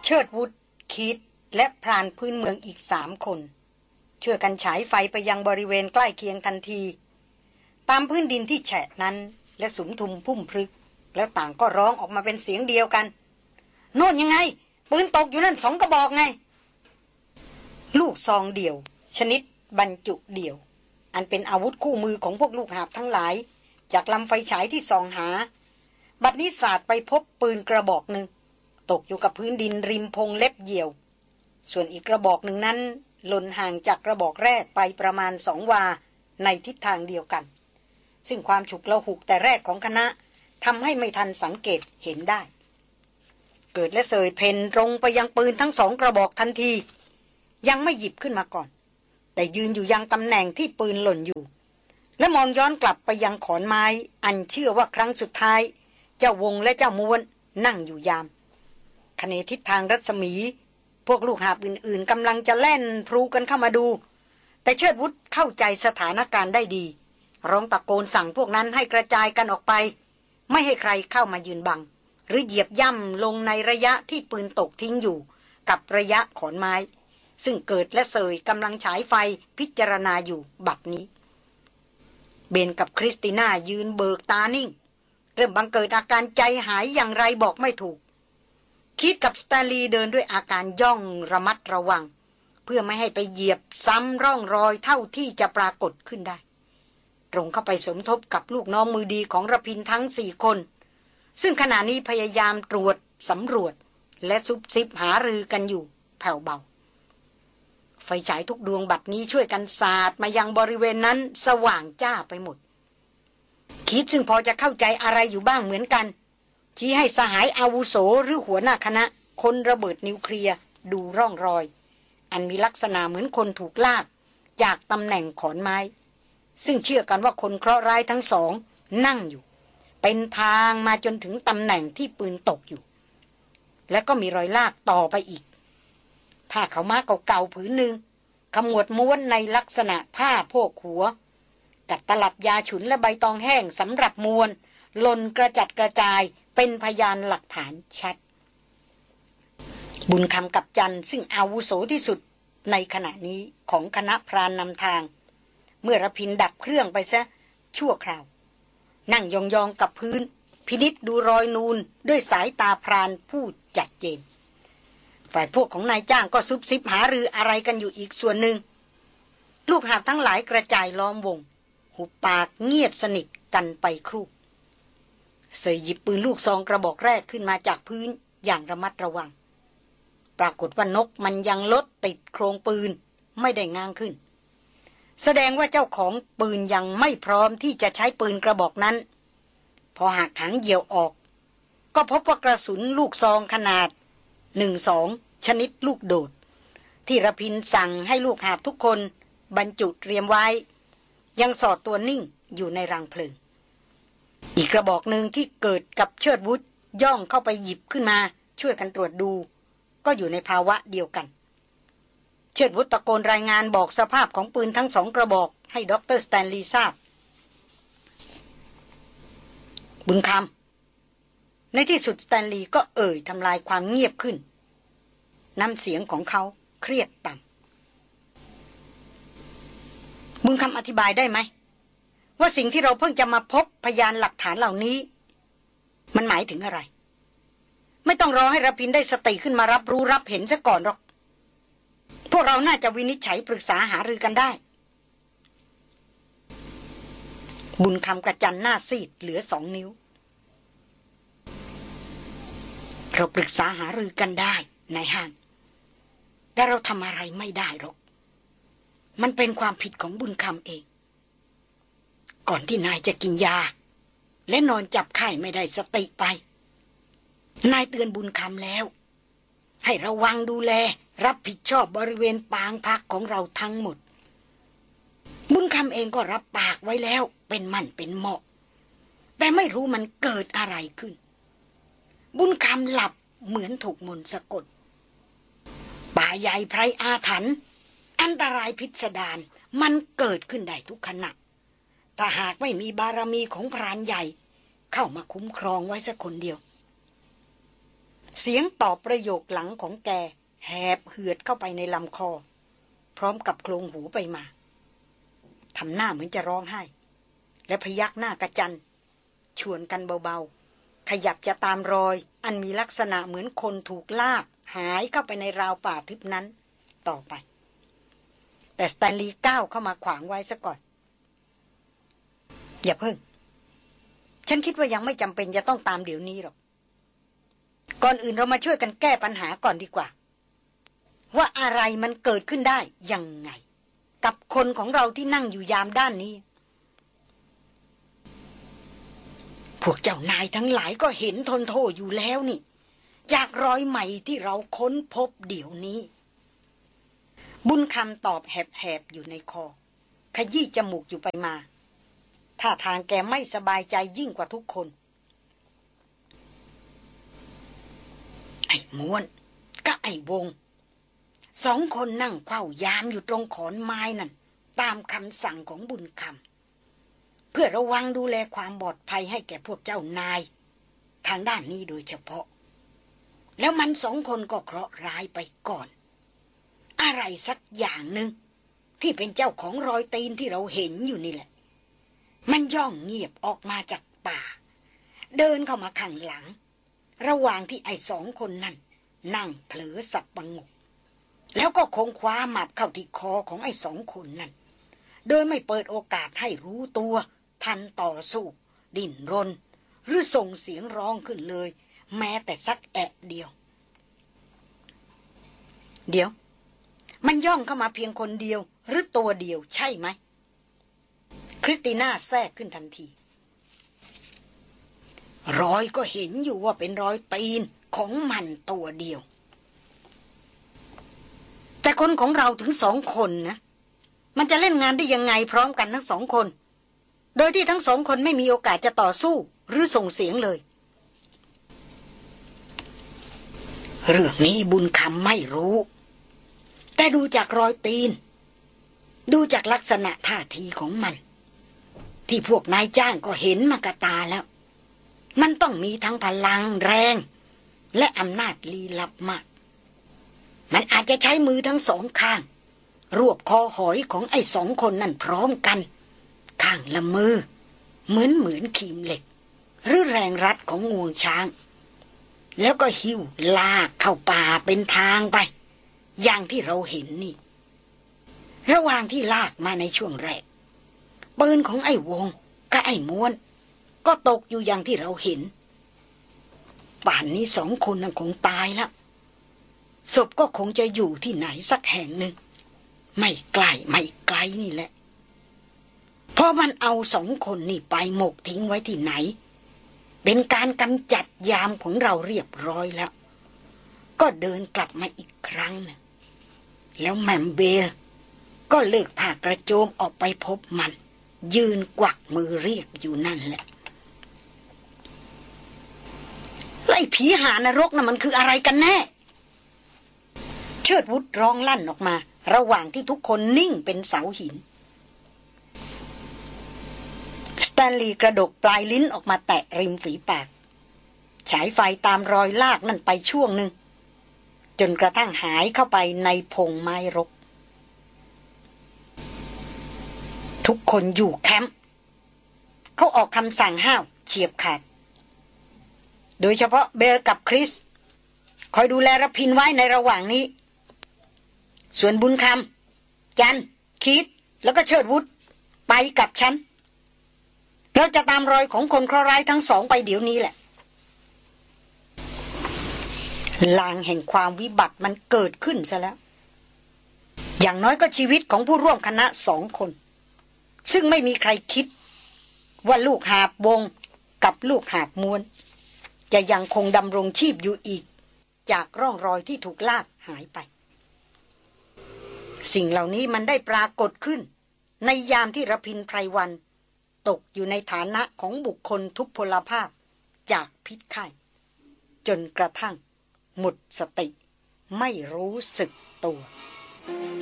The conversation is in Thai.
เชิดวุฒิคิดและพรานพื้นเมืองอีก3 คนช่วยกันฉายไฟไปยังบริเวณใกล้เคียงทันทีตามพื้นดินที่แฉะนั้นและสุมทุมพุ่มพรึกแล้วต่างก็ร้องออกมาเป็นเสียงเดียวกันโน่นยังไงปืนตกอยู่นั่น2 กระบอกไงลูกซองเดี่ยวชนิดบรรจุเดี่ยวอันเป็นอาวุธคู่มือของพวกลูกหาบทั้งหลายจากลำไฟฉายที่ส่องหาบัดนี้สาดไปพบปืนกระบอกหนึ่งตกอยู่กับพื้นดินริมพงเล็บเหยี่ยวส่วนอีกกระบอกหนึ่งนั้นหล่นห่างจากกระบอกแรกไปประมาณ2 วาในทิศทางเดียวกันซึ่งความฉุกละหุกแต่แรกของคณะทำให้ไม่ทันสังเกตเห็นได้เกิดและเสยเพนตรงไปยังปืนทั้ง2 กระบอกทันทียังไม่หยิบขึ้นมาก่อนแต่ยืนอยู่ยังตำแหน่งที่ปืนหล่นอยู่และมองย้อนกลับไปยังขอนไม้อันเชื่อว่าครั้งสุดท้ายเจ้าวงและเจ้าม้วนนั่งอยู่ยามขณะทิศทางรัศมีพวกลูกหาบอื่นๆกำลังจะแล่นพลูกันเข้ามาดูแต่เชิดวุฒิเข้าใจสถานการณ์ได้ดีร้องตะโกนสั่งพวกนั้นให้กระจายกันออกไปไม่ให้ใครเข้ามายืนบังหรือเหยียบย่ำลงในระยะที่ปืนตกทิ้งอยู่กับระยะขอนไม้ซึ่งเกิดและเสยกำลังฉายไฟพิจารณาอยู่บัดนี้เบนกับคริสติน่ายืนเบิกตานิ่งเริ่มบังเกิดอาการใจหายอย่างไรบอกไม่ถูกคิดกับสแตนลีย์เดินด้วยอาการย่องระมัดระวังเพื่อไม่ให้ไปเหยียบซ้ำร่องรอยเท่าที่จะปรากฏขึ้นได้ตรงเข้าไปสมทบกับลูกน้องมือดีของระพินทั้ง4 คนซึ่งขณะนี้พยายามตรวจสำรวจและซุบซิบหารือกันอยู่แผ่วเบาไฟฉายทุกดวงบัดนี้ช่วยกันสาดมายังบริเวณนั้นสว่างจ้าไปหมดคิดซึ่งพอจะเข้าใจอะไรอยู่บ้างเหมือนกันชี้ให้สหายอาวุโสหรือหัวหน้าคณะคนระเบิดนิวเคลียร์ดูร่องรอยอันมีลักษณะเหมือนคนถูกลากจากตำแหน่งขอนไม้ซึ่งเชื่อกันว่าคนเคราะห์ร้ายทั้ง2นั่งอยู่เป็นทางมาจนถึงตำแหน่งที่ปืนตกอยู่และก็มีรอยลากต่อไปอีกผ้าขาวม้าเก่าๆผืนหนึ่งขมวดม้วนในลักษณะผ้าโพกหัวกับตลับยาฉุนและใบตองแห้งสำหรับมวลหล่นกระจัดกระจายเป็นพยานหลักฐานชัดบุญคำกับจันซึ่งอาวุโสที่สุดในขณะนี้ของคณะพรานนำทางเมื่อระพินดับเครื่องไปซะชั่วคราวนั่งยองๆกับพื้นพินิจดูรอยนูนด้วยสายตาพรานผู้จัดเจนฝ่ายพวกของนายจ้างก็ซุบซิบหารืออะไรกันอยู่อีกส่วนหนึ่งลูกหาบทั้งหลายกระจายล้อมวงหุบปากเงียบสนิทกันไปครู่เสยหยิบปืนลูกซองกระบอกแรกขึ้นมาจากพื้นอย่างระมัดระวังปรากฏว่านกมันยังลดติดโครงปืนไม่ได้ง้างขึ้นแสดงว่าเจ้าของปืนยังไม่พร้อมที่จะใช้ปืนกระบอกนั้นพอหักถังเหยี่ยวออกก็พบว่ากระสุนลูกซองขนาด12ชนิดลูกโดดที่ระพินสั่งให้ลูกหาบทุกคนบรรจุเตรียมไว้ยังสอดตัวนิ่งอยู่ในรังเพลิงอีกกระบอกหนึ่งที่เกิดกับเชิดวุฒิย่องเข้าไปหยิบขึ้นมาช่วยกันตรวจดูก็อยู่ในภาวะเดียวกันเชิดวุฒิตะโกนรายงานบอกสภาพของปืนทั้ง2 กระบอกให้ดร.สแตนลีย์ทราบบุญคำในที่สุดสแตนลีย์ก็เอ่ยทำลายความเงียบขึ้นน้ำเสียงของเขาเครียดต่ำบุญคำอธิบายได้ไหมว่าสิ่งที่เราเพิ่งจะมาพบพยานหลักฐานเหล่านี้มันหมายถึงอะไรไม่ต้องรอให้ระพินได้สติขึ้นมารับรู้รับเห็นซะก่อนหรอกพวกเราน่าจะวินิจฉัยปรึกษาหารือกันได้บุญคำกระจันหน้าซีดเหลือ2 นิ้วเราปรึกษาหารือกันได้นายห้างแต่เราทำอะไรไม่ได้หรอกมันเป็นความผิดของบุญคำเองก่อนที่นายจะกินยาและนอนจับไข้ไม่ได้สติไปนายเตือนบุญคำแล้วให้ระวังดูแลรับผิดชอบบริเวณปางพักของเราทั้งหมดบุญคำเองก็รับปากไว้แล้วเป็นมั่นเป็นเหมาะแต่ไม่รู้มันเกิดอะไรขึ้นบุญคำหลับเหมือนถูกมนต์สะกดป่าใหญ่ไพรอาถรรพ์อันตรายพิสดารมันเกิดขึ้นได้ทุกขณะถ้าหากไม่มีบารมีของพรานใหญ่เข้ามาคุ้มครองไว้สักคนเดียวเสียงตอบประโยคหลังของแกแหบเหือดเข้าไปในลำคอพร้อมกับโคลงหูไปมาทำหน้าเหมือนจะร้องไห้และพยักหน้ากระจันชวนกันเบาๆขยับจะตามรอยอันมีลักษณะเหมือนคนถูกลากหายเข้าไปในราวป่าทึบนั้นต่อไปแต่สแตนลีย์ก้าวเข้ามาขวางไว้ซะก่อนอย่าเพิ่งฉันคิดว่ายังไม่จำเป็นจะต้องตามเดี๋ยวนี้หรอกก่อนอื่นเรามาช่วยกันแก้ปัญหาก่อนดีกว่าว่าอะไรมันเกิดขึ้นได้ยังไงกับคนของเราที่นั่งอยู่ยามด้านนี้พวกเจ้านายทั้งหลายก็เห็นทนโทษอยู่แล้วนี่จากรอยใหม่ที่เราค้นพบเดี๋ยวนี้บุญคำตอบแหบๆอยู่ในคอขยี้จมูกอยู่ไปมาท่าทางแกไม่สบายใจยิ่งกว่าทุกคนไอ้ม้วนกับไอ้วงสองคนนั่งเฝ้ายามอยู่ตรงขอนไม้นั่นตามคำสั่งของบุญคำเพื่อระวังดูแลความปลอดภัยให้แก่พวกเจ้านายทางด้านนี้โดยเฉพาะแล้วมันสองคนก็เคราะห์ร้ายไปก่อนอะไรสักอย่างหนึ่งที่เป็นเจ้าของรอยตีนที่เราเห็นอยู่นี่แหละมันย่องเงียบออกมาจากป่าเดินเข้ามาข้างหลังระหว่างที่ไอ้สองคนนั่นนั่งเผลอสับประงกแล้วก็คงคว้าหมับเข้าที่คอของไอ้สองคนนั่นโดยไม่เปิดโอกาสให้รู้ตัวทันต่อสู้ดิ้นรนหรือส่งเสียงร้องขึ้นเลยแม้แต่สักแอะเดียวเดี๋ยวมันย่องเข้ามาเพียงคนเดียวหรือตัวเดียวใช่ไหมคริสติน่าแทรกขึ้นทันทีรอยก็เห็นอยู่ว่าเป็นรอยตีนของมันตัวเดียวแต่คนของเราถึงสองคนนะมันจะเล่นงานได้ยังไงพร้อมกันทั้งสองคนโดยที่ทั้งสองคนไม่มีโอกาสจะต่อสู้หรือส่งเสียงเลยเรื่องนี้บุญคำไม่รู้แต่ดูจากรอยตีนดูจากลักษณะท่าทีของมันที่พวกนายจ้างก็เห็นมากะตาแล้วมันต้องมีทั้งพลังแรงและอำนาจลี้ลับมากมันอาจจะใช้มือทั้งสองข้างรวบคอหอยของไอ้สองคนนั่นพร้อมกันข้างละมือเหมือนขีมเหล็กหรือแรงรัดของงวงช้างแล้วก็หิ้วลากเข้าป่าเป็นทางไปอย่างที่เราเห็นนี่ระหว่างที่ลากมาในช่วงแรกปืนของไอ้วงกับไอ้ม้วนก็ตกอยู่อย่างที่เราเห็นป่านนี้สองคนนั้นคงตายแล้วศพก็คงจะอยู่ที่ไหนสักแห่งหนึ่งไม่ไกลนี่แหละพอมันเอาสองคนนี่ไปหมกทิ้งไว้ที่ไหนเป็นการกำจัดยามของเราเรียบร้อยแล้วก็เดินกลับมาอีกครั้งนึงแล้วแมมเบลก็เลิกผ้ากระโจมออกไปพบมันยืนกวักมือเรียกอยู่นั่นแหละไล่ผีหานรกน่ะมันคืออะไรกันแน่เชิดวุฒร้องลั่นออกมาระหว่างที่ทุกคนนิ่งเป็นเสาหินสแตนลีย์กระดกปลายลิ้นออกมาแตะริมฝีปากฉายไฟตามรอยลากนั่นไปช่วงหนึ่งจนกระทั่งหายเข้าไปในพงไม้รกทุกคนอยู่แคมป์เขาออกคำสั่งห้าวเฉียบขาดโดยเฉพาะเบลกับคริสคอยดูแลรพินไว้ในระหว่างนี้ส่วนบุญคำจันคิดแล้วก็เชิดวุฒไปกับฉันเราจะตามรอยของคนเคราะห์ร้ายทั้งสองไปเดี๋ยวนี้แหละลางแห่งความวิบัติมันเกิดขึ้นซะแล้วอย่างน้อยก็ชีวิตของผู้ร่วมคณะสองคนซึ่งไม่มีใครคิดว่าลูกหาบวงกับลูกหาบม้วนจะยังคงดำรงชีพอยู่อีกจากร่องรอยที่ถูกลากหายไปสิ่งเหล่านี้มันได้ปรากฏขึ้นในยามที่รพินไพรวันตกอยู่ในฐานะของบุคคลทุพพลภาพจากพิษไข้จนกระทั่งหมดสติไม่รู้สึกตัว